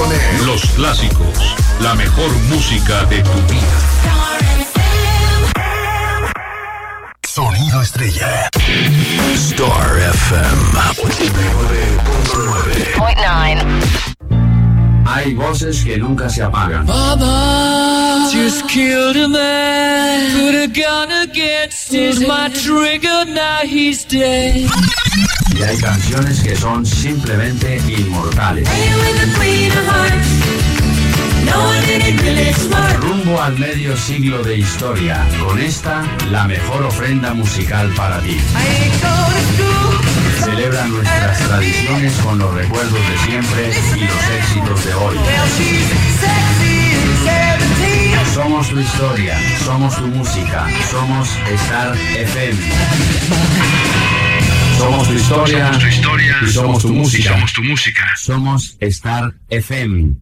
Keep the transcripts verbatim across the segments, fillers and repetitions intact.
con él. Los clásicos, la mejor música de tu vida. Sonido Estrella. Star F M ochenta y nueve punto nueve. Hay voces que nunca se apagan. Baba just killed a man, put a gun against his my trigger, now he's dead. Y hay canciones que son simplemente inmortales. Rumbo al medio siglo de historia. Con esta, la mejor ofrenda musical para ti. Celebra nuestras tradiciones con los recuerdos de siempre y los éxitos de hoy. Somos tu historia, somos tu música, somos Star F M. Somos tu historia, somos tu historia y somos tu música. Somos tu música. Somos Star F M.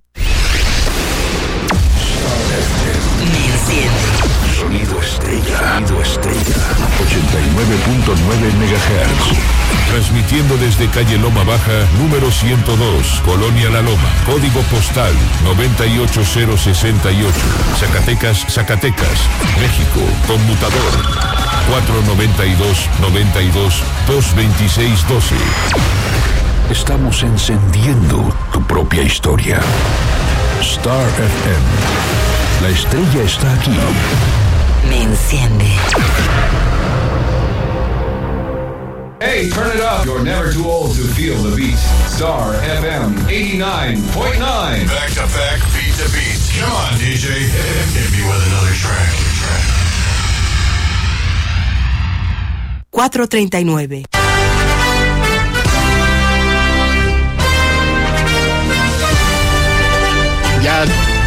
Sonido Estrella. Sonido Estrella. ochenta y nueve punto nueve megahertz. Transmitiendo desde calle Loma Baja, número ciento dos, Colonia La Loma, código postal noventa y ocho cero sesenta y ocho, Zacatecas, Zacatecas, México, conmutador cuatro noventa y dos noventa y dos dos veintiséis doce. Estamos encendiendo tu propia historia. Star F M. La estrella está aquí. Me enciende. Hey, turn it up. You're never too old to feel the beat. Star F M eighty-nine point nine. Back to back, beat to beat. Come on, D J. Hit me with another track. cuatro treinta y nueve. Ya.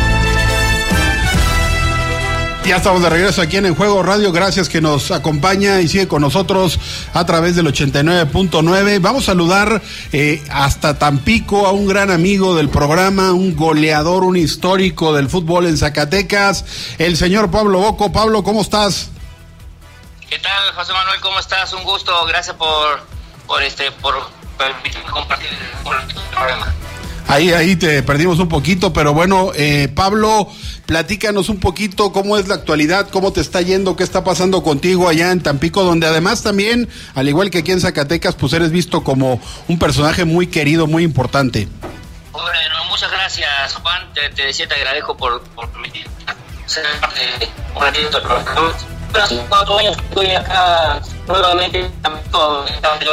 Ya estamos de regreso aquí en En Juego Radio. Gracias que nos acompaña y sigue con nosotros a través del ochenta y nueve punto nueve. Vamos a saludar eh, hasta Tampico a un gran amigo del programa, un goleador, un histórico del fútbol en Zacatecas, el señor Pablo Bocco. Pablo, ¿cómo estás? ¿Qué tal, José Manuel? ¿Cómo estás? Un gusto. Gracias por, por este, por permitirme compartir el programa. Ahí, ahí te perdimos un poquito, pero bueno, eh, Pablo, platícanos un poquito cómo es la actualidad, cómo te está yendo, qué está pasando contigo allá en Tampico, donde además también, al igual que aquí en Zacatecas, pues eres visto como un personaje muy querido, muy importante. Bueno, muchas gracias, Juan. Te, te decía, te agradezco por, por permitir ser parte de un ratito del programa. Pero hace cuatro años estoy acá nuevamente en Tampico,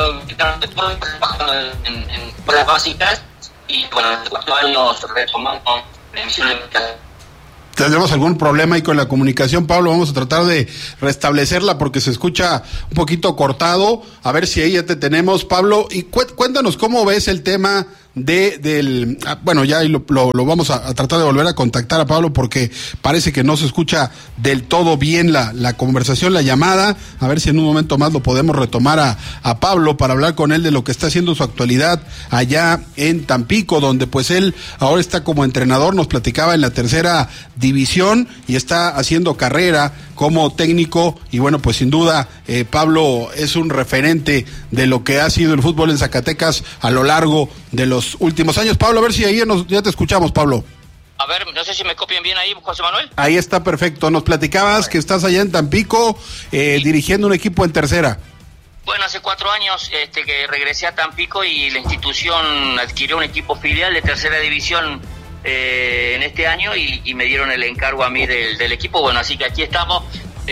trabajando en, en, en las básicas. Y bueno, hace cuatro años retomamos la emisión de ¿Tenemos algún problema ahí con la comunicación, Pablo? Vamos a tratar de restablecerla porque se escucha un poquito cortado. A ver si ahí ya te tenemos, Pablo. Y cu- cuéntanos cómo ves el tema de del... Ah, bueno, ya lo, lo, lo vamos a, a tratar de volver a contactar a Pablo porque parece que no se escucha del todo bien la, la conversación, la llamada. A ver si en un momento más lo podemos retomar a, a Pablo para hablar con él de lo que está haciendo su actualidad allá en Tampico, donde pues él ahora está como entrenador, nos platicaba en la tercera división y está haciendo carrera como técnico y bueno, pues sin duda eh, Pablo es un referente de lo que ha sido el fútbol en Zacatecas a lo largo de los últimos años. Pablo, a ver si ahí ya, nos, ya te escuchamos, Pablo. A ver, no sé si me copian bien ahí, José Manuel. Ahí está perfecto. Nos platicabas que estás allá en Tampico eh, sí. dirigiendo un equipo en tercera. Bueno, hace cuatro años este, que regresé a Tampico y la institución adquirió un equipo filial de tercera división eh, en este año y, y me dieron el encargo a mí del, del equipo. Bueno, así que aquí estamos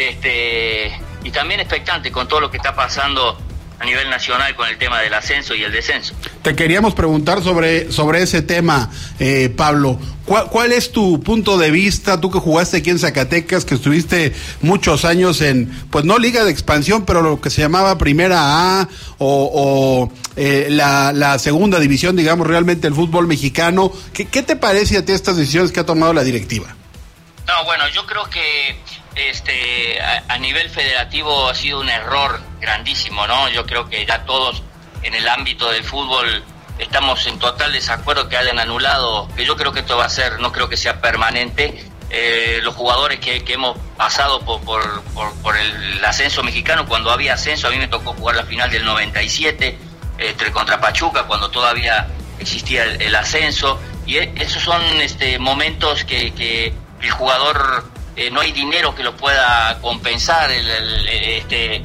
este, y también expectante con todo lo que está pasando a nivel nacional con el tema del ascenso y el descenso. Te queríamos preguntar sobre, sobre ese tema, eh, Pablo. ¿Cuál, ¿Cuál es tu punto de vista, tú que jugaste aquí en Zacatecas, que estuviste muchos años en, pues no liga de expansión, pero lo que se llamaba Primera A o, o eh, la, la segunda división, digamos, realmente el fútbol mexicano? ¿Qué, qué te parece a ti estas decisiones que ha tomado la directiva? No, bueno, yo creo que este a, a nivel federativo ha sido un error grandísimo, ¿no? Yo creo que ya todos en el ámbito del fútbol estamos en total desacuerdo que hayan anulado, que yo creo que esto va a ser, no creo que sea permanente. Eh, los jugadores que, que hemos pasado por, por, por, por el ascenso mexicano, cuando había ascenso, a mí me tocó jugar la final del noventa y siete este, contra Pachuca, cuando todavía existía el, el ascenso, y esos son este, momentos que, que el jugador eh, no hay dinero que lo pueda compensar, el, el, este,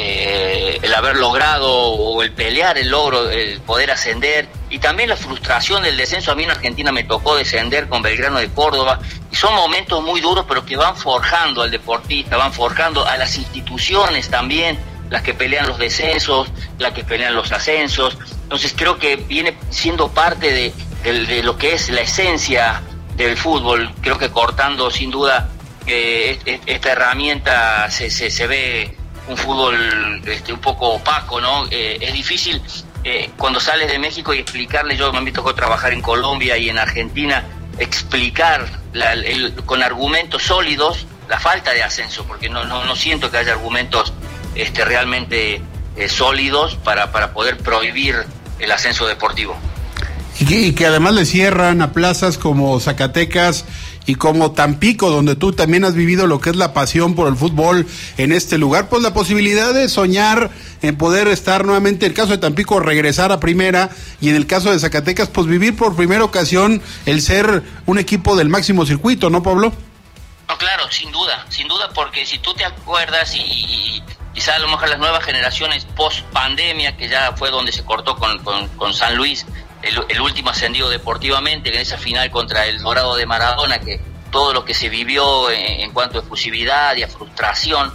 eh, el haber logrado o el pelear el logro, el poder ascender, y también la frustración del descenso. A mí en Argentina me tocó descender con Belgrano de Córdoba, y son momentos muy duros, pero que van forjando al deportista, van forjando a las instituciones también, las que pelean los descensos, las que pelean los ascensos. Entonces creo que viene siendo parte de, de, de lo que es la esencia del fútbol. Creo que cortando sin duda eh, esta herramienta se, se, se ve un fútbol este, un poco opaco, ¿no? Eh, es difícil eh, cuando sales de México y explicarle, yo me tocó trabajar en Colombia y en Argentina, explicar la, el, con argumentos sólidos la falta de ascenso, porque no, no, no siento que haya argumentos este, realmente eh, sólidos para, para poder prohibir el ascenso deportivo. Y que, y que además le cierran a plazas como Zacatecas y como Tampico, donde tú también has vivido lo que es la pasión por el fútbol en este lugar, pues la posibilidad de soñar en poder estar nuevamente, en el caso de Tampico, regresar a primera, y en el caso de Zacatecas, pues vivir por primera ocasión el ser un equipo del máximo circuito, ¿no, Pablo? No, claro, sin duda, sin duda, porque si tú te acuerdas y, y quizás a lo mejor las nuevas generaciones post pandemia, que ya fue donde se cortó con, con, con San Luis, El, el último ascendido deportivamente, en esa final contra el Dorado de Maradona, que todo lo que se vivió en, en cuanto a efusividad y a frustración,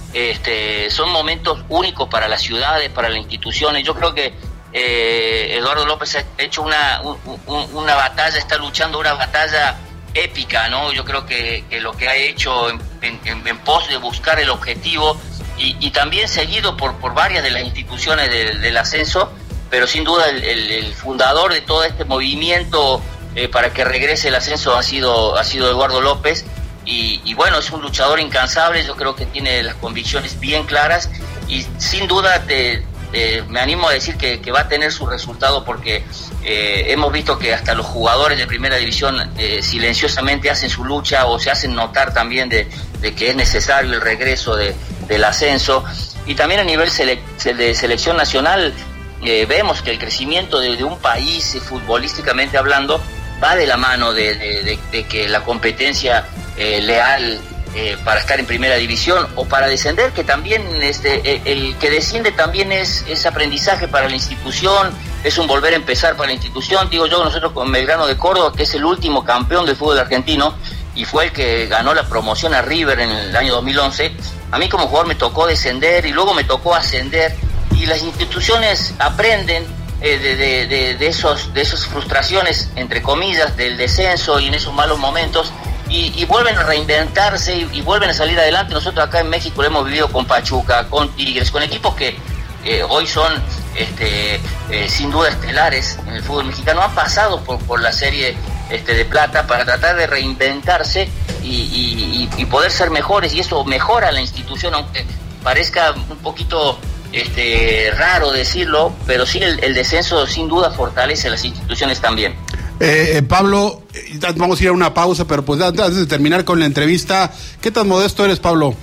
este, son momentos únicos para las ciudades, para las instituciones. Yo creo que eh, Eduardo López ha hecho una, un, un, una batalla, está luchando una batalla épica, ¿no? Yo creo que, que lo que ha hecho en, en, en pos de buscar el objetivo, y, y también seguido por, por varias de las instituciones del, del ascenso, pero sin duda el, el, el fundador de todo este movimiento eh, para que regrese el ascenso ha sido ha sido Eduardo López, y, y bueno, es un luchador incansable. Yo creo que tiene las convicciones bien claras, y sin duda te, te, me animo a decir que, que va a tener su resultado, porque eh, hemos visto que hasta los jugadores de primera división eh, silenciosamente hacen su lucha, o se hacen notar también de, de que es necesario el regreso de, del ascenso. Y también a nivel sele, de selección nacional, Eh, vemos que el crecimiento de, de un país, eh, futbolísticamente hablando, va de la mano de, de, de, de que la competencia eh, leal eh, para estar en primera división o para descender, que también este, el, el que desciende también es, es aprendizaje para la institución, es un volver a empezar para la institución. Digo yo, nosotros con Belgrano de Córdoba, que es el último campeón del fútbol argentino y fue el que ganó la promoción a River en el año dos mil once, a mí como jugador me tocó descender y luego me tocó ascender. Y las instituciones aprenden eh, de, de, de, de, esos, de esas frustraciones, entre comillas, del descenso y en esos malos momentos, y, y vuelven a reinventarse y, y vuelven a salir adelante. Nosotros acá en México lo hemos vivido con Pachuca, con Tigres, con equipos que eh, hoy son este, eh, sin duda estelares en el fútbol mexicano. Han pasado por, por la serie este, de plata para tratar de reinventarse y, y, y poder ser mejores, y eso mejora la institución, aunque parezca un poquito Este, raro decirlo, pero sí el, el descenso sin duda fortalece las instituciones también. Eh, eh, Pablo, vamos a ir a una pausa, pero pues antes de terminar con la entrevista, ¿qué tan modesto eres, Pablo?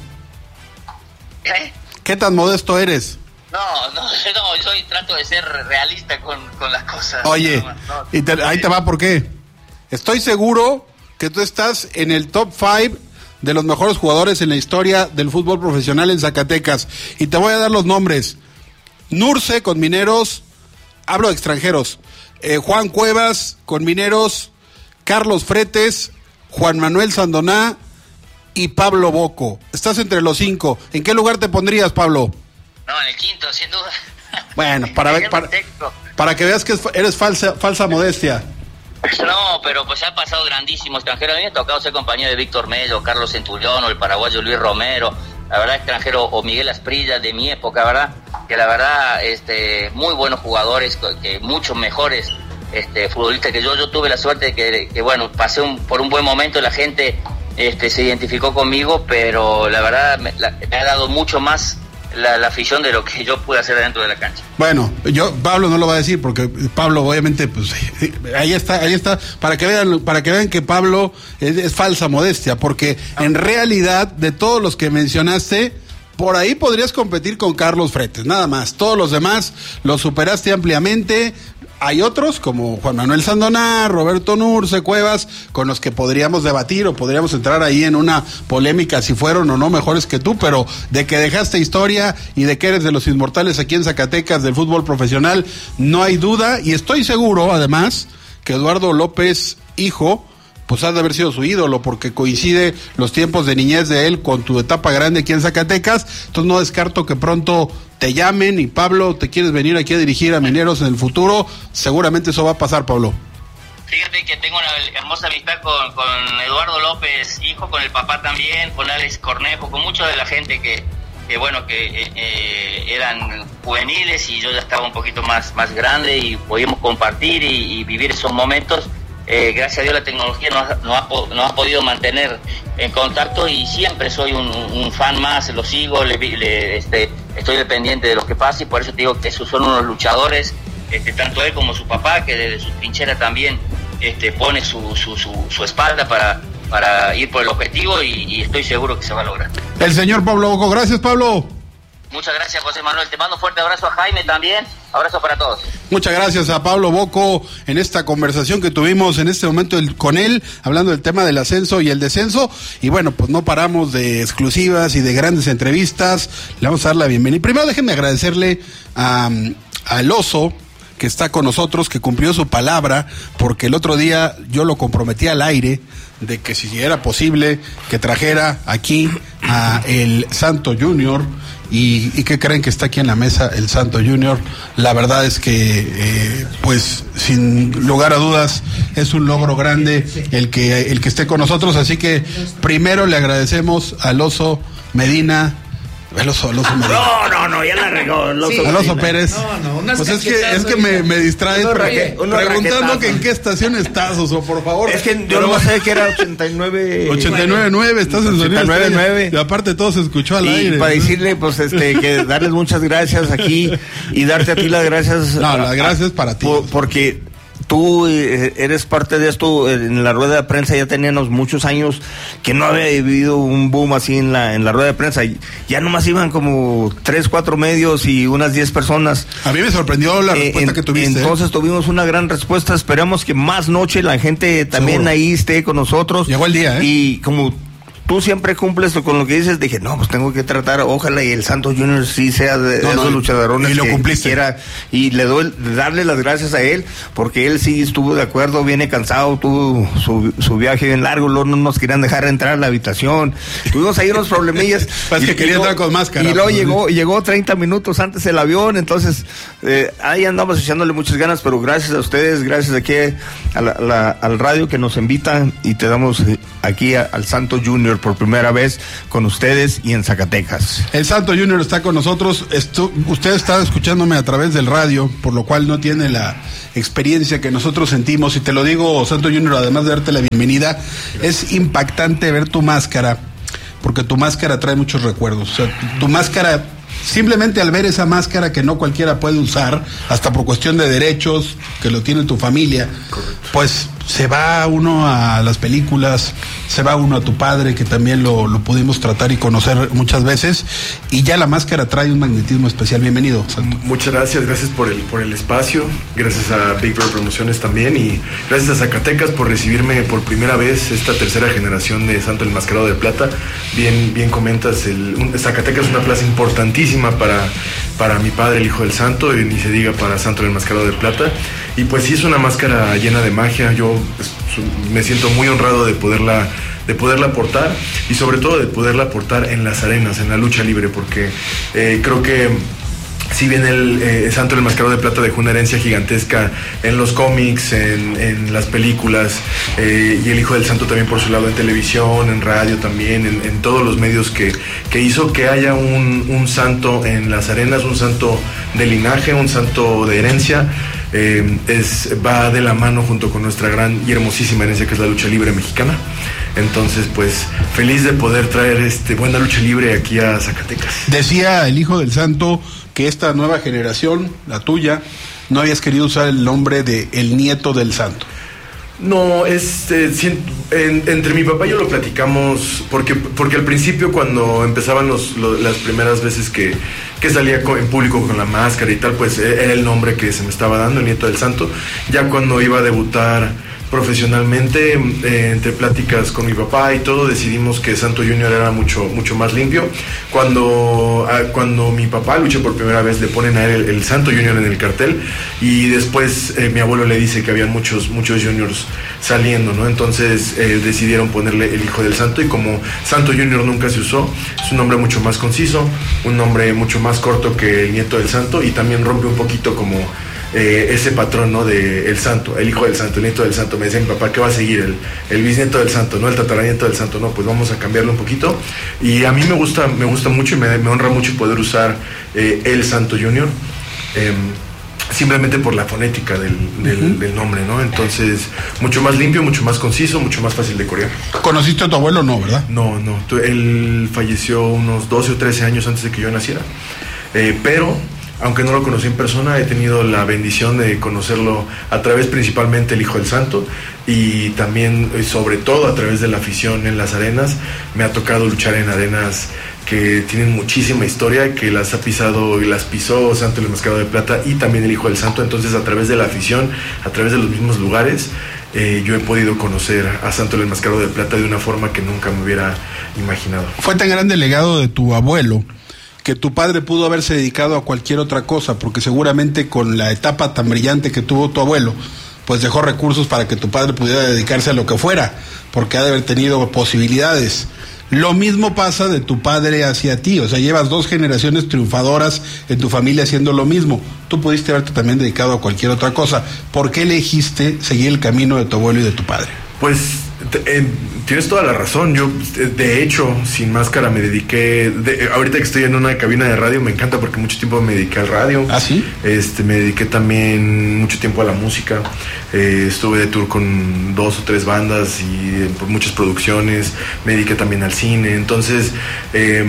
¿Eh? ¿Qué tan modesto eres? No, no, no, yo trato de ser realista con, con las cosas. Oye, no, no, y te, ahí te va, ¿por qué? Estoy seguro que tú estás en el top cinco de los mejores jugadores en la historia del fútbol profesional en Zacatecas, y te voy a dar los nombres. Nurce con Mineros, hablo de extranjeros, eh, Juan Cuevas con Mineros, Carlos Fretes, Juan Manuel Sandoná y Pablo Boco. Estás entre los cinco. ¿En qué lugar te pondrías, Pablo? No, en el quinto, sin duda. Bueno, para, ver, para, para que veas que eres falsa, falsa modestia. No, pero pues ha pasado grandísimo extranjero. A mí me ha tocado ser compañero de Víctor Mello, Carlos Centurión, o el paraguayo Luis Romero, la verdad extranjero, o Miguel Asprilla de mi época, verdad, que la verdad este muy buenos jugadores, que muchos mejores este futbolistas que yo. Yo tuve la suerte de que, que bueno, pasé un, por un buen momento, la gente este se identificó conmigo, pero la verdad me, la, me ha dado mucho más La, la afición de lo que yo pude hacer dentro de la cancha. Bueno, yo Pablo no lo va a decir, porque Pablo obviamente pues ahí está, ahí está, para que vean, para que vean que Pablo es, es falsa modestia, porque en realidad de todos los que mencionaste, por ahí podrías competir con Carlos Fretes, nada más. Todos los demás los superaste ampliamente. Hay otros como Juan Manuel Sandoná, Roberto Nurce, Cuevas, con los que podríamos debatir o podríamos entrar ahí en una polémica si fueron o no mejores que tú, pero de que dejaste historia y de que eres de los inmortales aquí en Zacatecas del fútbol profesional, no hay duda, y estoy seguro, además, que Eduardo López, hijo, pues ha de haber sido su ídolo, porque coincide los tiempos de niñez de él con tu etapa grande aquí en Zacatecas, entonces no descarto que pronto te llamen y Pablo, ¿te quieres venir aquí a dirigir a Mineros en el futuro? Seguramente eso va a pasar, Pablo. Fíjate que tengo una hermosa amistad con, con Eduardo López, hijo, con el papá también, con Alex Cornejo, con mucha de la gente que, que bueno, que eh, eh, eran juveniles y yo ya estaba un poquito más, más grande y podíamos compartir y, y vivir esos momentos. Eh, gracias a Dios la tecnología nos ha, nos, ha, nos ha podido mantener en contacto y siempre soy un, un fan más, lo sigo, le, le, este, estoy dependiente de lo que pasa y por eso te digo que esos son unos luchadores, este, tanto él como su papá, que desde su trinchera también este, pone su, su, su, su espalda para, para ir por el objetivo y, y estoy seguro que se va a lograr. El señor Pablo Boco, gracias Pablo. Muchas gracias, José Manuel. Te mando un fuerte abrazo a Jaime también. Abrazo para todos. Muchas gracias a Pablo Boco en esta conversación que tuvimos en este momento el, con él, hablando del tema del ascenso y el descenso. Y bueno, pues no paramos de exclusivas y de grandes entrevistas. Le vamos a dar la bienvenida. Primero déjenme agradecerle a, al Oso, que está con nosotros, que cumplió su palabra, porque el otro día yo lo comprometí al aire de que si era posible que trajera aquí a el Santo Junior. Y, y que creen que está aquí en la mesa el Santo Junior. La verdad es que eh, pues sin lugar a dudas es un logro grande el que el que esté con nosotros, así que primero le agradecemos al Oso Medina. El oso, el oso Medina. No, no, no, ya la regó. El oso, sí, Alonso Pérez. No, no, unas pues es que, es que me, me distrae uno raque, uno preguntando que en qué estación estás, Oso, por favor. Es que yo no sé que era ochenta y nueve ochenta y nueve nueve, estás en ochenta y nueve nueve. Y aparte todo se escuchó al y aire. Y para decirle, pues, este, que darles muchas gracias aquí y darte a ti las gracias. No, las gracias para ti. Por, porque tú eres parte de esto. En la rueda de prensa ya teníamos muchos años que no había vivido un boom así en la en la rueda de prensa. Ya nomás iban como tres, cuatro medios y unas diez personas. A mí me sorprendió la respuesta eh, en, que tuviste. Entonces tuvimos una gran respuesta. Esperamos que más noche la gente también Seguro. ahí esté con nosotros. Llegó el día, ¿eh? Y como tú siempre cumples con lo que dices, dije, no, pues tengo que tratar, ojalá y el Santos Junior sí sea de, no, de esos no, luchadores y lo que cumpliste. Quiera, y le doy, darle las gracias a él, porque él sí estuvo de acuerdo, viene cansado, tuvo su, su viaje bien largo, luego no nos querían dejar entrar a la habitación, tuvimos ahí unos problemillas. Pues que quería entrar con máscara. Y luego llegó, llegó treinta minutos antes el avión, entonces, eh, ahí andamos echándole muchas ganas, pero gracias a ustedes, gracias aquí a la, la, al radio que nos invita, y te damos aquí a, al Santos Junior por primera vez con ustedes y en Zacatecas. El Santo Junior está con nosotros. Esto, usted está escuchándome a través del radio, por lo cual no tiene la experiencia que nosotros sentimos, y te lo digo, Santo Junior, además de darte la bienvenida, es impactante ver tu máscara, porque tu máscara trae muchos recuerdos. O sea, tu, tu máscara, simplemente al ver esa máscara que no cualquiera puede usar, hasta por cuestión de derechos, que lo tiene tu familia, Correcto. Pues se va uno a las películas, se va uno a tu padre, que también lo, lo pudimos tratar y conocer muchas veces, y ya la máscara trae un magnetismo especial. Bienvenido, Santo. Muchas gracias, gracias por el, por el espacio, gracias a Big Bird Promociones también, y gracias a Zacatecas por recibirme por primera vez esta tercera generación de Santo el Enmascarado de Plata. Bien, bien comentas, el, un, Zacatecas es una plaza importantísima para, para mi padre, el Hijo del Santo, y ni se diga para Santo el Enmascarado de Plata, y pues sí es una máscara llena de magia. Yo pues, me siento muy honrado de poderla de poderla aportar, y sobre todo de poderla aportar en las arenas, en la lucha libre, porque eh, creo que si bien el eh, Santo el Enmascarado de Plata dejó una herencia gigantesca en los cómics, en, en las películas, eh, y el Hijo del Santo también por su lado en televisión, en radio también, en, en todos los medios que, que hizo que haya un, un santo en las arenas, un santo de linaje, un santo de herencia. Eh, es, va de la mano junto con nuestra gran y hermosísima herencia que es la lucha libre mexicana. Entonces, pues, feliz de poder traer este buena lucha libre aquí a Zacatecas. Decía el Hijo del Santo que esta nueva generación, la tuya, no habías querido usar el nombre de el nieto del santo. No, es, eh, siento, en, entre mi papá y yo lo platicamos porque, porque al principio cuando empezaban los, los, las primeras veces que, que salía con, en público con la máscara y tal, pues era el nombre que se me estaba dando, el Nieto del Santo. Ya cuando iba a debutar profesionalmente, eh, entre pláticas con mi papá y todo, decidimos que Santo Junior era mucho mucho más limpio. Cuando, a, cuando mi papá lucha por primera vez, le ponen a él el, el Santo Junior en el cartel, y después eh, mi abuelo le dice que había muchos muchos juniors saliendo, ¿no? Entonces eh, decidieron ponerle el Hijo del Santo, y como Santo Junior nunca se usó, es un nombre mucho más conciso, un nombre mucho más corto que el Nieto del Santo, y también rompe un poquito como Eh, ese patrón, ¿no? De el santo, el hijo del santo, el nieto del santo. Me decía mi papá, ¿qué va a seguir? El, el bisnieto del santo, ¿no? El tataranieto del santo, ¿no? Pues vamos a cambiarlo un poquito. Y a mí me gusta, me gusta mucho y me, me honra mucho poder usar eh, el Santo Junior, eh, simplemente por la fonética del, del, uh-huh. del nombre, ¿no? Entonces, mucho más limpio, mucho más conciso, mucho más fácil de corear. ¿Conociste a tu abuelo? No, ¿verdad? No, no. Él falleció unos doce o trece años antes de que yo naciera. Eh, pero aunque no lo conocí en persona, he tenido la bendición de conocerlo a través principalmente del Hijo del Santo, y también, sobre todo, a través de la afición en las arenas. Me ha tocado luchar en arenas que tienen muchísima historia, que las ha pisado y las pisó Santo el Enmascarado de Plata y también el Hijo del Santo. Entonces, a través de la afición, a través de los mismos lugares, eh, yo he podido conocer a Santo el Enmascarado de Plata de una forma que nunca me hubiera imaginado. Fue tan grande el legado de tu abuelo que tu padre pudo haberse dedicado a cualquier otra cosa, porque seguramente con la etapa tan brillante que tuvo tu abuelo, pues dejó recursos para que tu padre pudiera dedicarse a lo que fuera, porque ha de haber tenido posibilidades. Lo mismo pasa de tu padre hacia ti, o sea, llevas dos generaciones triunfadoras en tu familia haciendo lo mismo. Tú pudiste haberte también dedicado a cualquier otra cosa. ¿Por qué elegiste seguir el camino de tu abuelo y de tu padre? Pues eh, tienes toda la razón. Yo, de hecho, sin máscara me dediqué, de, ahorita que estoy en una cabina de radio, me encanta porque mucho tiempo me dediqué al radio. ¿Ah, sí? Este, me dediqué también mucho tiempo a la música. Eh, estuve de tour con dos o tres bandas y eh, por muchas producciones. Me dediqué también al cine. Entonces, eh,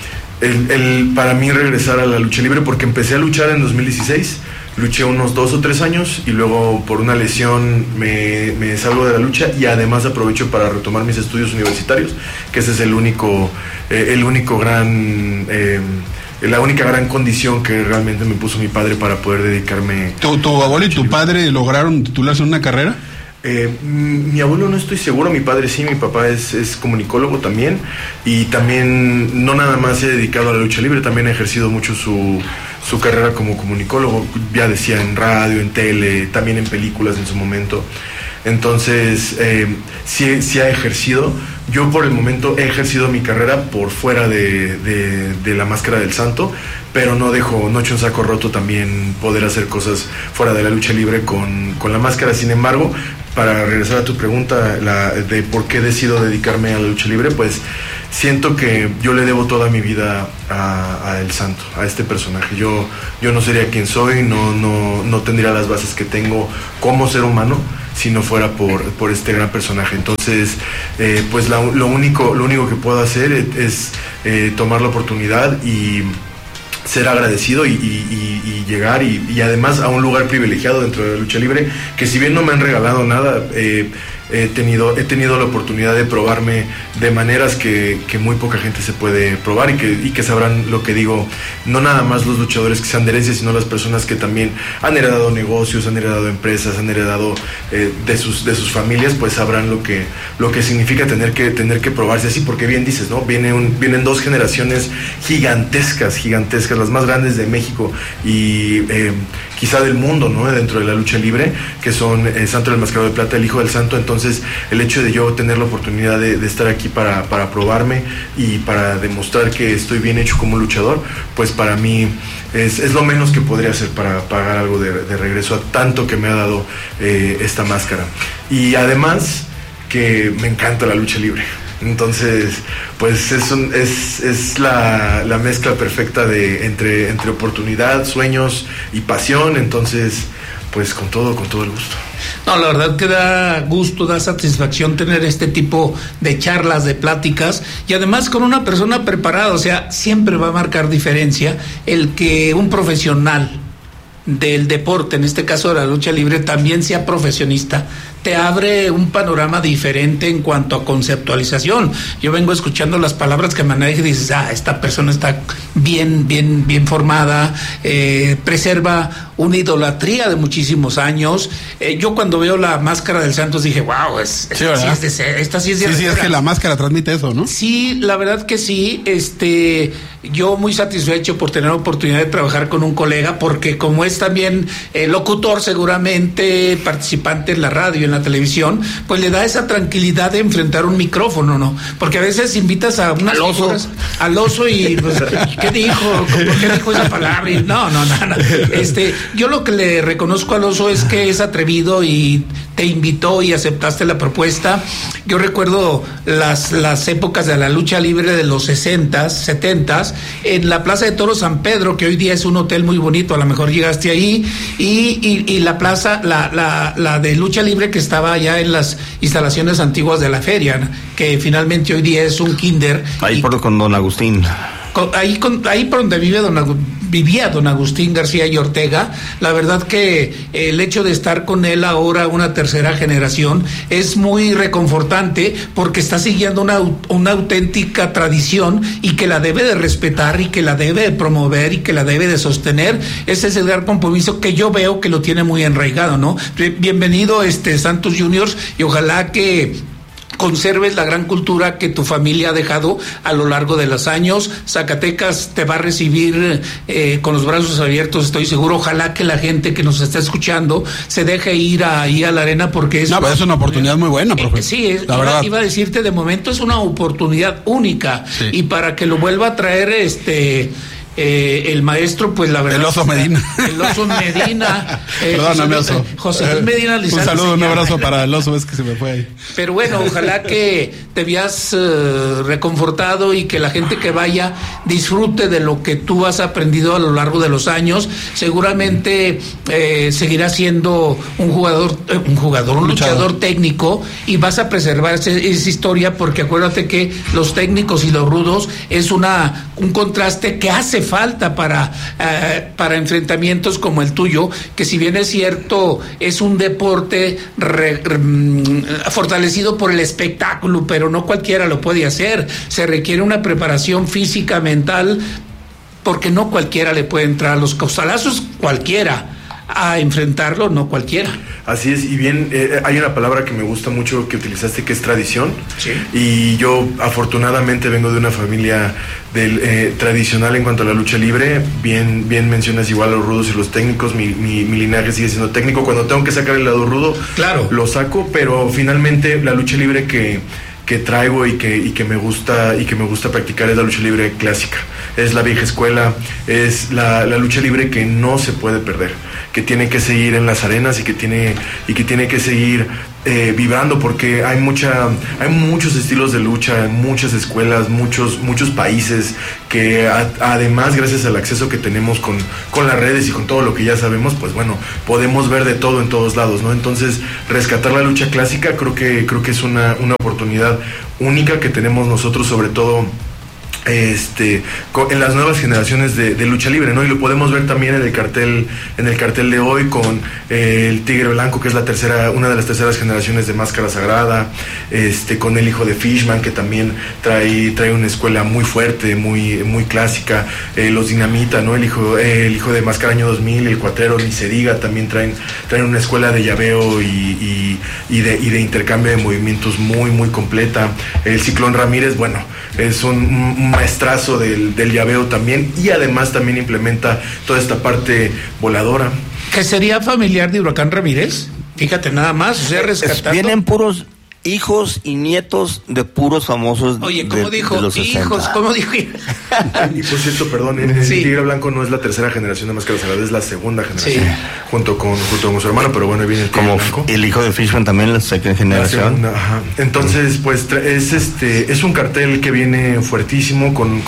el, el, para mí regresar a la lucha libre, porque empecé a luchar en dos mil dieciséis. Luché unos dos o tres años y luego por una lesión me, me salgo de la lucha, y además aprovecho para retomar mis estudios universitarios, que ese es el único, eh, el único gran, eh, la única gran condición que realmente me puso mi padre para poder dedicarme. ¿Tu, tu abuelo y tu padre lograron titularse en una carrera? Eh, mi abuelo no estoy seguro, mi padre sí, mi papá es, es comunicólogo también, y también no nada más se ha dedicado a la lucha libre, también ha ejercido mucho su, su carrera como comunicólogo, ya decía, en radio, en tele, también en películas en su momento. Entonces, eh, sí, sí ha ejercido. Yo por el momento he ejercido mi carrera por fuera de, de, de la Máscara del Santo, pero no dejo, no echo un saco roto también poder hacer cosas fuera de la lucha libre con, con la máscara. Sin embargo, para regresar a tu pregunta, la, de por qué decido dedicarme a la lucha libre, pues siento que yo le debo toda mi vida a, a El Santo, a este personaje. Yo, yo no sería quien soy, no, no, no tendría las bases que tengo como ser humano si no fuera por, por este gran personaje. Entonces, eh, pues la, lo, único, lo único que puedo hacer es, es eh, tomar la oportunidad y ser agradecido y, y, y, y llegar y, y además a un lugar privilegiado dentro de la lucha libre, que si bien no me han regalado nada, eh, he tenido, he tenido la oportunidad de probarme de maneras que, que muy poca gente se puede probar, y que, y que sabrán lo que digo, no nada más los luchadores que sean de herencia, sino las personas que también han heredado negocios, han heredado empresas, han heredado eh, de sus de sus familias, pues sabrán lo que lo que significa tener que tener que probarse así, porque bien dices, ¿no? Viene un, vienen dos generaciones gigantescas, gigantescas, las más grandes de México y eh, quizá del mundo, ¿no? Dentro de la lucha libre, que son eh, Santo el Enmascarado de Plata, el Hijo del Santo. Entonces, el hecho de yo tener la oportunidad de, de estar aquí para, para probarme y para demostrar que estoy bien hecho como luchador, pues para mí es, es lo menos que podría hacer para pagar algo de, de regreso a tanto que me ha dado eh, esta máscara. Y además, que me encanta la lucha libre. Entonces, pues es, un, es, es la, la mezcla perfecta de entre, entre oportunidad, sueños y pasión. Entonces, pues con todo, con todo el gusto. No, la verdad que da gusto, da satisfacción tener este tipo de charlas, de pláticas, y además con una persona preparada. O sea, siempre va a marcar diferencia el que un profesional del deporte, en este caso de la lucha libre, también sea profesionista, te abre un panorama diferente en cuanto a conceptualización. Yo vengo escuchando las palabras que maneja y dices, ah, esta persona está bien, bien, bien formada, eh, preserva una idolatría de muchísimos años. Eh, yo cuando veo la máscara del Santos dije, wow, es, Sí, esta, sí es de ser, esta sí es de Sí, sí, es que la máscara transmite eso, ¿no? Sí, la verdad que sí. Este, yo muy satisfecho por tener la oportunidad de trabajar con un colega, porque como es también eh, locutor, seguramente participante en la radio, en la televisión, pues le da esa tranquilidad de enfrentar un micrófono, ¿no? Porque a veces invitas a unas al oso, figuras, al oso y pues, ¿qué dijo? ¿Por qué dijo esa palabra? Y no, no, no, no. Este, yo lo que le reconozco al oso es que es atrevido y te invitó y aceptaste la propuesta. Yo recuerdo las, las épocas de la lucha libre de los sesentas, setentas, en la Plaza de Toros San Pedro, que hoy día es un hotel muy bonito, a lo mejor llegaste ahí, y, y, y la plaza, la, la, la de lucha libre que estaba allá en las instalaciones antiguas de la feria, que finalmente hoy día es un kinder. Ahí y, por con don Agustín. Con, ahí, con, ahí por donde vive don Agustín. Vivía don Agustín García y Ortega. La verdad que el hecho de estar con él ahora, una tercera generación, es muy reconfortante, porque está siguiendo una, una auténtica tradición y que la debe de respetar y que la debe de promover y que la debe de sostener. Ese es el gran compromiso que yo veo que lo tiene muy enraigado, ¿no? Bienvenido, este Santos Juniors, y ojalá que conserves la gran cultura que tu familia ha dejado a lo largo de los años. Zacatecas te va a recibir eh, con los brazos abiertos, estoy seguro. Ojalá que la gente que nos está escuchando se deje ir ahí a la arena, porque es, no, pero es una oportunidad muy buena, profe. Eh, sí, es, la iba, verdad. iba a decirte, de momento es una oportunidad única, sí. Y para que lo vuelva a traer este Eh, el maestro, pues la verdad. El oso Medina. El oso Medina. Eh, Perdóname, oso. José Luis Medina Lizalde. Un saludo, un abrazo para el oso, es que se me fue ahí. Pero bueno, ojalá que te veas uh, reconfortado y que la gente que vaya disfrute de lo que tú has aprendido a lo largo de los años. Seguramente eh, seguirás siendo un jugador, eh, un jugador, un luchador. luchador técnico, y vas a preservar ese, esa historia, porque acuérdate que los técnicos y los rudos es una un contraste que hace falta para, uh, para enfrentamientos como el tuyo, que si bien es cierto, es un deporte re, re, fortalecido por el espectáculo, pero no cualquiera lo puede hacer. Se requiere una preparación física, mental, porque no cualquiera le puede entrar a los costalazos, cualquiera. A enfrentarlo, no cualquiera. Así es, y bien, eh, hay una palabra que me gusta mucho que utilizaste, que es tradición. Sí. Y yo afortunadamente vengo de una familia del, eh, tradicional en cuanto a la lucha libre. Bien, bien mencionas igual a los rudos y los técnicos. Mi, mi, mi linaje sigue siendo técnico. Cuando tengo que sacar el lado rudo, claro, lo saco, pero finalmente la lucha libre que que traigo y que, y que me gusta y que me gusta practicar es la lucha libre clásica. Es la vieja escuela, es la, la lucha libre que no se puede perder, que tiene que seguir en las arenas y que tiene, y que tiene que seguir eh, vibrando, porque hay mucha, hay muchos estilos de lucha, muchas escuelas, muchos, muchos países que a, además, gracias al acceso que tenemos con, con las redes y con todo lo que ya sabemos, pues bueno, podemos ver de todo en todos lados, ¿no? Entonces, rescatar la lucha clásica creo que, creo que es una, una oportunidad única que tenemos nosotros, sobre todo este en las nuevas generaciones de, de lucha libre, ¿no? Y lo podemos ver también en el cartel en el cartel de hoy con eh, el Tigre Blanco, que es la tercera una de las terceras generaciones de Máscara Sagrada, este con el hijo de Fishman, que también trae trae una escuela muy fuerte, muy muy clásica, eh, los Dinamita, ¿no? El hijo eh, el hijo de Máscara Año dos mil, el Cuatrero, ni se diga, también traen traen una escuela de llaveo y, y, y de y de intercambio de movimientos muy muy completa. El Ciclón Ramírez, bueno, es un, un maestrazo del, del llaveo también, y además también implementa toda esta parte voladora. ¿Que sería familiar de Huracán Ramírez? Fíjate nada más, o sea, rescatando. Vienen puros hijos y nietos de puros famosos. Oye, ¿cómo de, dijo? de los Hijos, sesenta. ¿cómo dijo? Y por cierto, perdón, el, sí. el Tigre Blanco no es la tercera generación de Máscara Sagrada, es la segunda generación, sí. junto con junto con su hermano, pero bueno, viene el Tigre Como Blanco. El hijo de Fishman también, la segunda generación. La segunda, ajá. Entonces, pues es este es un cartel que viene fuertísimo, con